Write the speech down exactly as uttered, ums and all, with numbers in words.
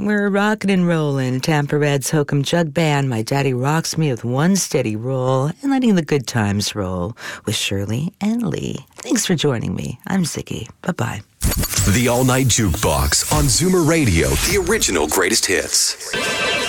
We're rockin' and rollin'. Tampa Red's Hokum Jug Band. My Daddy Rocks Me with one steady roll and letting the good times roll with Shirley and Lee. Thanks for joining me. I'm Ziggy. Bye-bye. The All Night Jukebox on Zoomer Radio, the original greatest hits.